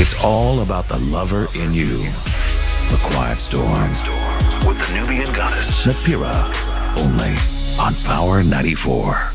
It's all about the lover in you. The Quiet Storm. With the Nubian Goddess. Napira. Only on Power 94.